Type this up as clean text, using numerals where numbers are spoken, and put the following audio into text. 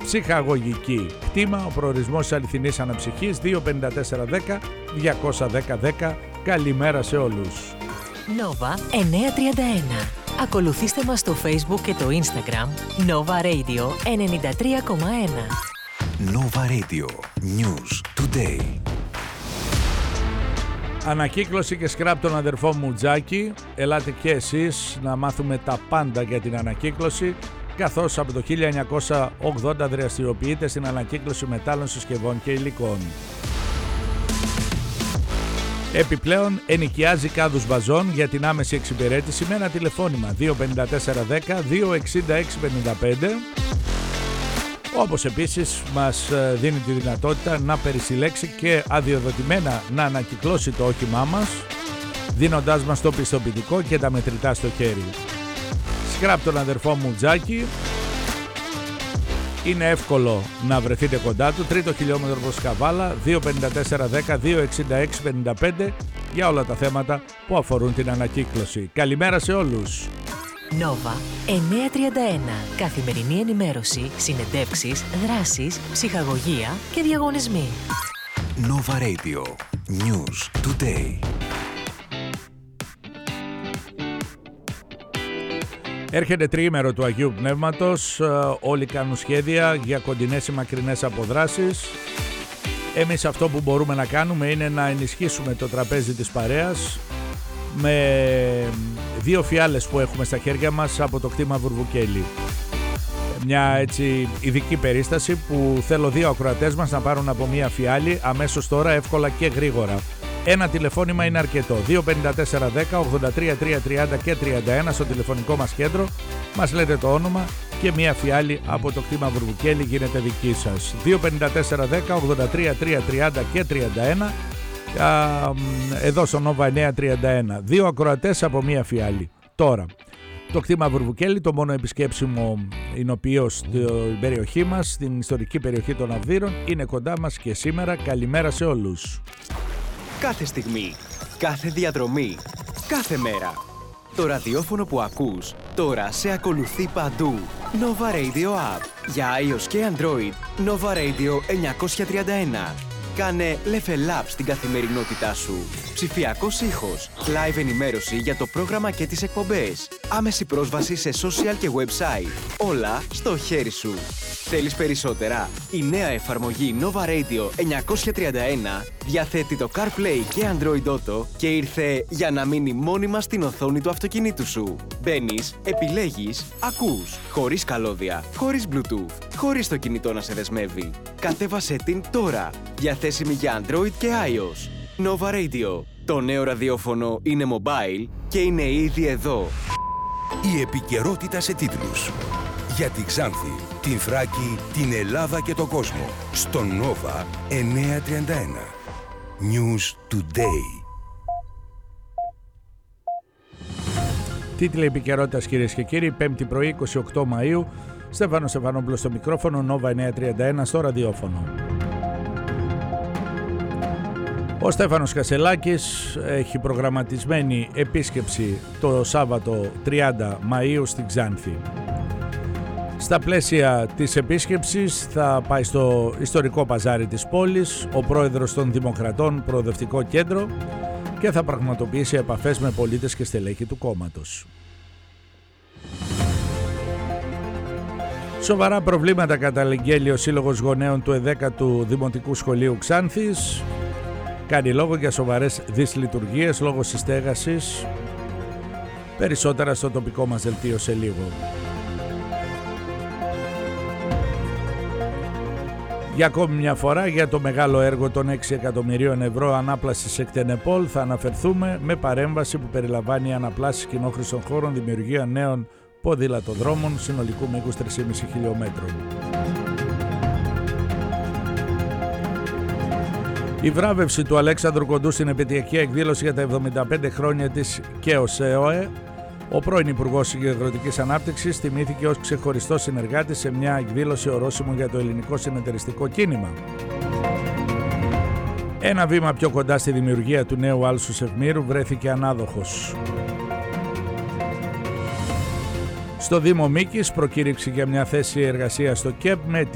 ψυχαγωγική. Κτήμα, ο προορισμός αληθινής αναψυχής, 25410 210 10. Καλημέρα σε όλους. Nova 931. Ακολουθήστε μας στο Facebook και το Instagram Nova Radio 93,1. Nova Radio News Today. Ανακύκλωση και σκράπ τον αδερφό μου Τζάκη. Ελάτε και εσείς να μάθουμε τα πάντα για την ανακύκλωση, καθώς από το 1980 δραστηριοποιείται στην ανακύκλωση μετάλλων, συσκευών και υλικών. Επιπλέον ενοικιάζει κάδους βαζών για την άμεση εξυπηρέτηση με ένα τηλεφώνημα 25410 26655, όπως επίσης μας δίνει τη δυνατότητα να περισυλλέξει και αδειοδοτημένα να ανακυκλώσει το όχημά μας, δίνοντάς μας το πιστοποιητικό και τα μετρητά στο χέρι. Σκράπ τον αδερφό μου Τζάκη. Είναι εύκολο να βρεθείτε κοντά του, 3ο χιλιόμετρο προς Καβάλα, 25410 26655, για όλα τα θέματα που αφορούν την ανακύκλωση. Καλημέρα σε όλους. Nova 931. Καθημερινή ενημέρωση, συνεντεύξεις, δράσεις, ψυχαγωγία και διαγωνισμοί. Nova Radio News Today. Έρχεται τριήμερο του Αγίου Πνεύματος, όλοι κάνουν σχέδια για κοντινές ή μακρινές αποδράσεις. Εμείς αυτό που μπορούμε να κάνουμε είναι να ενισχύσουμε το τραπέζι της παρέας με 2 φιάλες που έχουμε στα χέρια μας από το κτήμα Βουρβουκέλη. Μια έτσι ειδική περίσταση που θέλω 2 ακροατές μας να πάρουν από μία φιάλη αμέσως τώρα, εύκολα και γρήγορα. Ένα τηλεφώνημα είναι αρκετό, 25410 83330 και 31 στο τηλεφωνικό μας κέντρο. Μας λέτε το όνομα και μία φιάλη από το κτήμα Βουρβουκέλη γίνεται δική σας. 25410 83330 και 31 εδώ στο Nova 931. 2 ακροατές από μία φιάλη. Τώρα, το κτήμα Βουρβουκέλη, το μόνο επισκέψιμο εινοποιείο στην περιοχή μας, στην ιστορική περιοχή των Αυδείρων, είναι κοντά μας και σήμερα. Καλημέρα σε όλους. Κάθε στιγμή, κάθε διαδρομή, κάθε μέρα. Το ραδιόφωνο που ακούς τώρα σε ακολουθεί παντού. Nova Radio App. Για iOS και Android, Nova Radio 931. Κάνε level up στην καθημερινότητά σου. Ψηφιακός ήχος, live ενημέρωση για το πρόγραμμα και τις εκπομπές. Άμεση πρόσβαση σε social και website. Όλα στο χέρι σου. Θέλεις περισσότερα? Η νέα εφαρμογή Nova Radio 931 διαθέτει το CarPlay και Android Auto και ήρθε για να μείνει μόνιμα στην οθόνη του αυτοκινήτου σου. Μπαίνεις, επιλέγεις, ακούς, χωρίς καλώδια, χωρίς Bluetooth, χωρίς το κινητό να σε δεσμεύει. Κατέβασέ την τώρα, διαθέσιμη για Android και iOS. Nova Radio. Το νέο ραδιόφωνο είναι mobile και είναι ήδη εδώ. Η επικαιρότητα σε τίτλους. Για τη Ξάνθη, την Θράκη, την Ελλάδα και τον κόσμο. Στο Nova 931. News Today. Τίτλοι επικαιρότητας, κυρίες και κύριοι, 5η πρωί 28 Μαΐου. Στέφανος Στεφανόπουλος στο μικρόφωνο, Nova 931 στο ραδιόφωνο. Ο Στέφανος Κασελάκης έχει προγραμματισμένη επίσκεψη το Σάββατο 30 Μαΐου στην Ξάνθη. Στα πλαίσια της επίσκεψης θα πάει στο ιστορικό παζάρι της πόλης, ο πρόεδρος των Δημοκρατών Προοδευτικό Κέντρο, και θα πραγματοποιήσει επαφές με πολίτες και στελέχη του κόμματος. Σοβαρά προβλήματα καταγγέλει ο Σύλλογος Γονέων του 11ου Δημοτικού Σχολείου Ξάνθης. Κάνει λόγο για σοβαρές δυσλειτουργίες λόγω συστέγασης. Περισσότερα στο τοπικό μας δελτίο σε λίγο. Για ακόμη μια φορά για το μεγάλο έργο των 6 εκατομμυρίων ευρώ ανάπλασης Εκτενεπόλ θα αναφερθούμε, με παρέμβαση που περιλαμβάνει αναπλάσεις κοινόχρηστων χώρων, δημιουργία νέων ποδηλατοδρόμων συνολικού μήκους 3,5 χιλιόμετρων. Η βράβευση του Αλέξανδρου Κοντού στην επαιτειακή εκδήλωση για τα 75 χρόνια της ΚΕΟΣΕΟΕ. Ο πρώην Υπουργός Αγροτικής Ανάπτυξης τιμήθηκε ως ξεχωριστός συνεργάτης σε μια εκδήλωση ορόσημο για το ελληνικό συνεταιριστικό κίνημα. Ένα βήμα πιο κοντά στη δημιουργία του νέου Άλσους Ευμήρου βρέθηκε ανάδοχος. Στο Δήμο Μίκης προκήρυξη για μια θέση εργασίας στο ΚΕΠ με